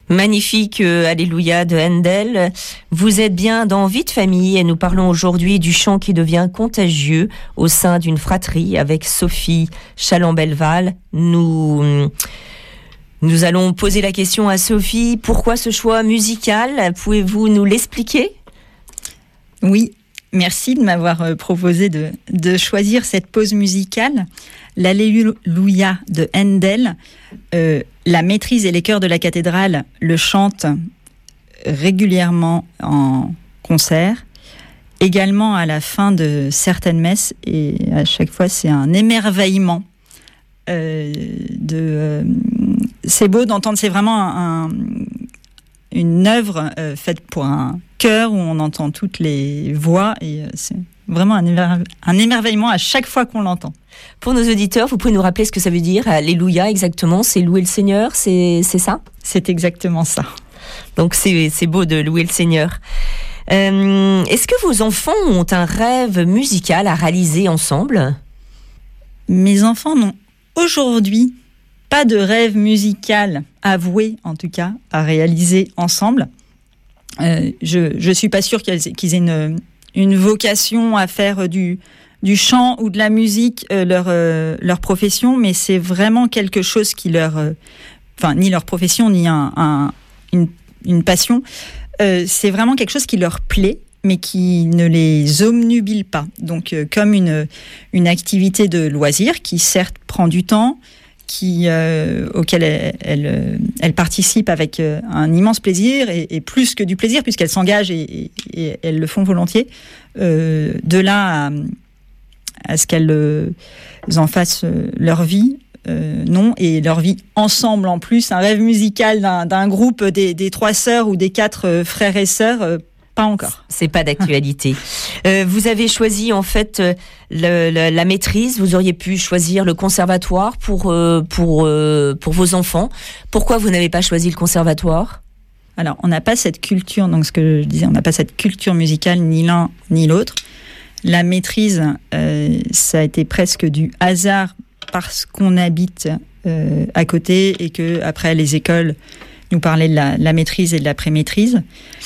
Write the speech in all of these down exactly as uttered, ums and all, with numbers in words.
Magnifique euh, Alléluia de Handel. Vous êtes bien dans Vie de famille et nous parlons aujourd'hui du chant qui devient contagieux au sein d'une fratrie avec Sophie Chalambelval. Nous, nous allons poser la question à Sophie. Pourquoi ce choix musical ? Pouvez-vous nous l'expliquer ? Oui, merci de m'avoir proposé de, de choisir cette pause musicale. L'Alléluia de Handel, euh, la maîtrise et les chœurs de la cathédrale le chantent régulièrement en concert, également à la fin de certaines messes, et à chaque fois c'est un émerveillement. Euh, de, euh, c'est beau d'entendre, c'est vraiment un, un, une œuvre euh, faite pour un chœur où on entend toutes les voix, et euh, c'est vraiment un, émer- un émerveillement à chaque fois qu'on l'entend. Pour nos auditeurs, vous pouvez nous rappeler ce que ça veut dire, Alléluia exactement, c'est louer le Seigneur, c'est, c'est ça ? C'est exactement ça. Donc c'est, c'est beau de louer le Seigneur. Euh, est-ce que vos enfants ont un rêve musical à réaliser ensemble ? Mes enfants n'ont aujourd'hui pas de rêve musical avoué, en tout cas, à réaliser ensemble. Euh, je ne suis pas sûre qu'ils, qu'ils aient une, une vocation à faire du... du chant ou de la musique, euh, leur, euh, leur profession, mais c'est vraiment quelque chose qui leur... Euh, enfin, ni leur profession, ni un, un, une, une passion. Euh, c'est vraiment quelque chose qui leur plaît, mais qui ne les obnubile pas. Donc, euh, comme une, une activité de loisir qui, certes, prend du temps, qui, euh, auquel elles, elles, elles participent avec euh, un immense plaisir, et, et plus que du plaisir, puisqu'elles s'engagent et, et, et elles le font volontiers. Euh, de là à... à ce qu'elles euh, en fassent euh, leur vie, euh, non, et leur vie ensemble en plus, un rêve musical d'un, d'un groupe des, des trois sœurs ou des quatre euh, frères et sœurs, euh, pas encore. C'est pas d'actualité. euh, vous avez choisi en fait le, le, la maîtrise, vous auriez pu choisir le conservatoire pour, euh, pour, euh, pour vos enfants. Pourquoi vous n'avez pas choisi le conservatoire ? Alors, on n'a pas cette culture, donc ce que je disais, on n'a pas cette culture musicale, ni l'un ni l'autre. La maîtrise, euh, ça a été presque du hasard parce qu'on habite euh, à côté et que après les écoles nous parlaient de la, la maîtrise et de la pré-maîtrise.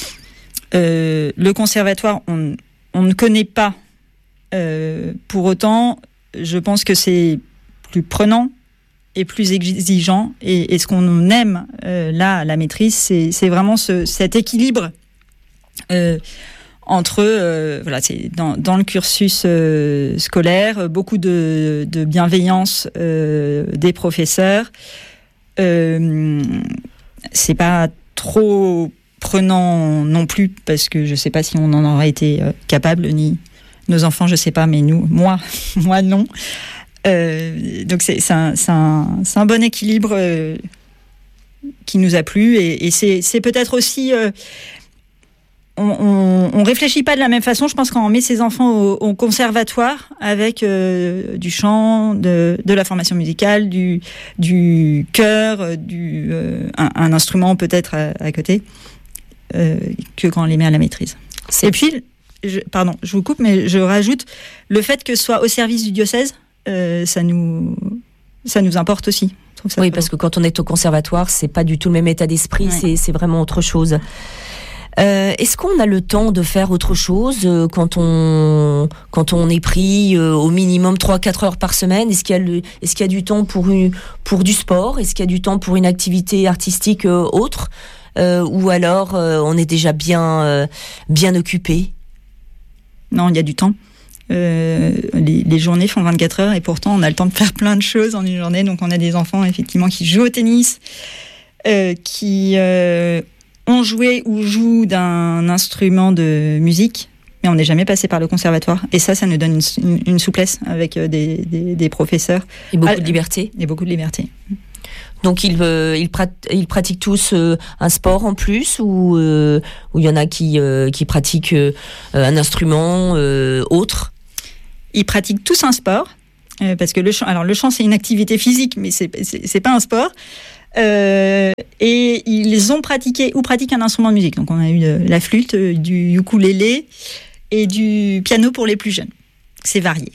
Euh, le conservatoire, on, on ne connaît pas. Euh, pour autant, je pense que c'est plus prenant et plus exigeant. Et, et ce qu'on aime euh, là, à la maîtrise, c'est, c'est vraiment ce, cet équilibre. Euh, entre euh, voilà, c'est dans, dans le cursus euh, scolaire, beaucoup de, de bienveillance euh, des professeurs. Euh, c'est pas trop prenant non plus, parce que je sais pas si on en aurait été euh, capable, ni nos enfants, je sais pas, mais nous, moi, moi non. Euh, donc c'est, c'est, un, c'est, un, c'est un bon équilibre euh, qui nous a plu, et, et c'est, c'est peut-être aussi... Euh, on ne réfléchit pas de la même façon, je pense, quand on met ses enfants au, au conservatoire avec euh, du chant, de, de la formation musicale, du, du chœur, du, euh, un, un instrument peut-être à, à côté, euh, que quand on les met à la maîtrise. C'est... Et puis, je, pardon, je vous coupe, mais je rajoute le fait que ce soit au service du diocèse, euh, ça, nous, ça nous importe aussi. Je trouve ça oui, beau. parce que quand on est au conservatoire, c'est pas du tout le même état d'esprit, Ouais. c'est, c'est vraiment autre chose. Euh, est-ce qu'on a le temps de faire autre chose euh, quand on quand on est pris euh, au minimum trois à quatre heures par semaine ? Est-ce qu'il y a le, est-ce qu'il y a du temps pour une, pour du sport ? Est-ce qu'il y a du temps pour une activité artistique euh, autre ? euh, Ou alors euh, on est déjà bien euh, bien occupé ? Non, il y a du temps. Euh, les, les journées font vingt-quatre heures et pourtant on a le temps de faire plein de choses en une journée. Donc on a des enfants effectivement qui jouent au tennis, euh, qui euh, ont joué ou jouent d'un instrument de musique, mais on n'est jamais passé par le conservatoire. Et ça, ça nous donne une, une, une souplesse avec des, des, des professeurs. Et beaucoup ah, de liberté. Et beaucoup de liberté. Donc ils, euh, ils, prat- ils pratiquent tous euh, un sport en plus, ou euh, il y en a qui, euh, qui pratiquent euh, un instrument euh, autre ? Ils pratiquent tous un sport, euh, parce que le chant, alors le chant c'est une activité physique, mais c'est, c'est, c'est pas un sport. Euh, et ils ont pratiqué ou pratiquent un instrument de musique. Donc on a eu de la flûte, du ukulélé et du piano pour les plus jeunes. C'est varié.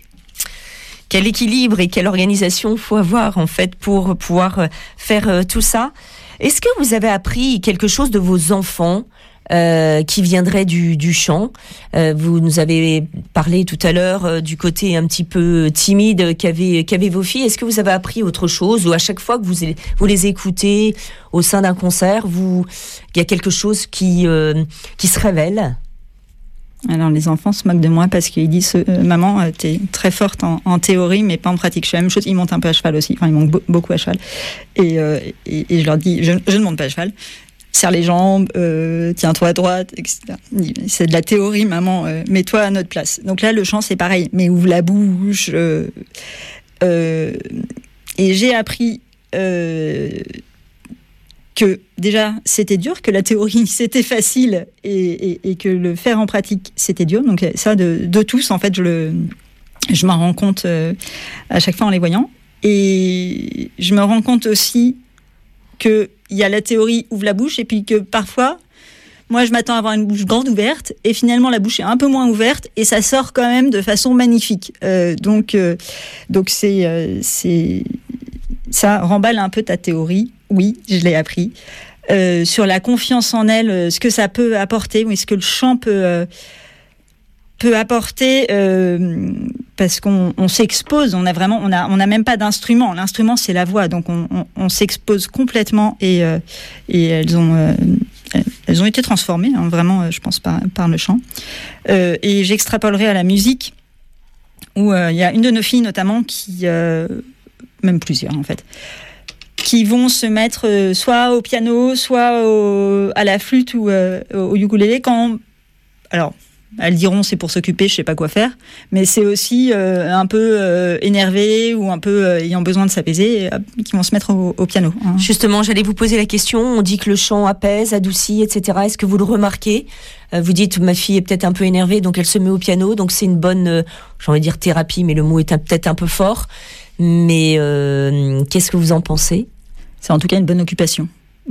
Quel équilibre et quelle organisation faut avoir en fait pour pouvoir faire tout ça. Est-ce que vous avez appris quelque chose de vos enfants euh, qui viendraient du, du chant? euh, Vous nous avez parlé tout à l'heure euh, du côté un petit peu timide qu'avaient, qu'avaient vos filles. Est-ce que vous avez appris autre chose, ou à chaque fois que vous, vous les écoutez au sein d'un concert, vous, il y a quelque chose qui, euh, qui se révèle? Alors les enfants se moquent de moi parce qu'ils disent euh, maman, euh, t'es très forte en, en théorie mais pas en pratique. Je fais la même chose. Ils montent un peu à cheval aussi. Enfin, ils montent be- beaucoup à cheval. Et, euh, et, et je leur dis, je, je ne monte pas à cheval. Serre les jambes, euh, tiens-toi à droite, et cetera. C'est de la théorie, maman. Euh, mets-toi à notre place. Donc là, le chant c'est pareil. Mais ouvre la bouche. Euh, euh, et j'ai appris. Euh, que déjà c'était dur, que la théorie c'était facile et, et, et que le faire en pratique c'était dur. Donc ça de, de tous en fait je, le, je m'en rends compte euh, à chaque fois en les voyant. Et je me rends compte aussi qu'il y a la théorie ouvre la bouche et puis que parfois moi je m'attends à avoir une bouche grande ouverte et finalement la bouche est un peu moins ouverte et ça sort quand même de façon magnifique. Euh, donc, euh, donc c'est, euh, c'est ça remballe un peu ta théorie. Oui, je l'ai appris. Euh, sur la confiance en elle, euh, ce que ça peut apporter, oui, ce que le chant peut, euh, peut apporter, euh, parce qu'on on s'expose, on a vraiment, on a, on a même pas d'instrument. L'instrument, c'est la voix, donc on, on, on s'expose complètement et, euh, et elles ont, euh, elles ont été transformées, hein, vraiment, je pense, par, par le chant. Euh, et j'extrapolerai à la musique, où il euh, y a une de nos filles notamment qui, euh, même plusieurs en fait, qui vont se mettre euh, soit au piano, soit au, à la flûte ou euh, au ukulélé. Quand, alors, elles diront c'est pour s'occuper, je sais pas quoi faire, mais c'est aussi euh, un peu euh, énervé ou un peu euh, ayant besoin de s'apaiser, euh, qui vont se mettre au, au piano. Hein. Justement, j'allais vous poser la question. On dit que le chant apaise, adoucit, et cetera. Est-ce que vous le remarquez? euh, Vous dites ma fille est peut-être un peu énervée, donc elle se met au piano. Donc c'est une bonne, euh, j'ai envie de dire thérapie, mais le mot est un, peut-être un peu fort. Mais euh, qu'est-ce que vous en pensez? C'est en tout cas une bonne occupation.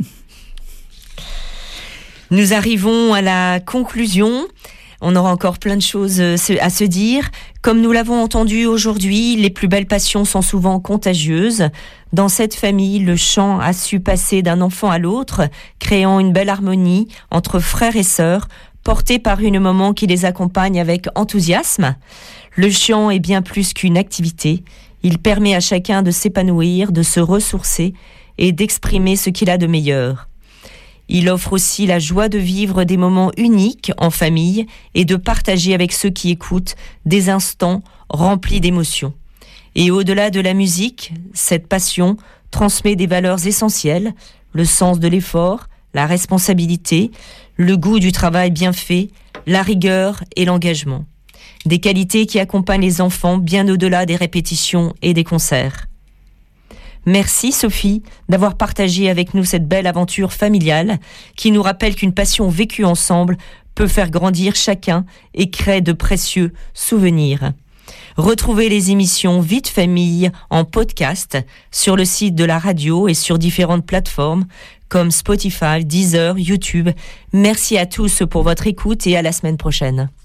Nous arrivons à la conclusion. On aura encore plein de choses à se dire. Comme nous l'avons entendu aujourd'hui, les plus belles passions sont souvent contagieuses. Dans cette famille, le chant a su passer d'un enfant à l'autre, créant une belle harmonie entre frères et sœurs, portés par une maman qui les accompagne avec enthousiasme. Le chant est bien plus qu'une activité. Il permet à chacun de s'épanouir, de se ressourcer et d'exprimer ce qu'il a de meilleur. Il offre aussi la joie de vivre des moments uniques en famille et de partager avec ceux qui écoutent des instants remplis d'émotions. Et au-delà de la musique, cette passion transmet des valeurs essentielles, le sens de l'effort, la responsabilité, le goût du travail bien fait, la rigueur et l'engagement. Des qualités qui accompagnent les enfants bien au-delà des répétitions et des concerts. Merci Sophie d'avoir partagé avec nous cette belle aventure familiale qui nous rappelle qu'une passion vécue ensemble peut faire grandir chacun et crée de précieux souvenirs. Retrouvez les émissions Vie de famille en podcast sur le site de la radio et sur différentes plateformes comme Spotify, Deezer, YouTube. Merci à tous pour votre écoute et à la semaine prochaine.